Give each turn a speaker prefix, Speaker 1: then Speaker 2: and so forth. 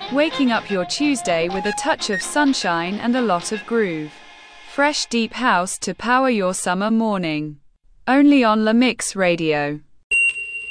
Speaker 1: Waking up your Tuesday with a touch of sunshine and a lot of groove. Fresh deep house to power your summer morning. Only on La Mix Radio.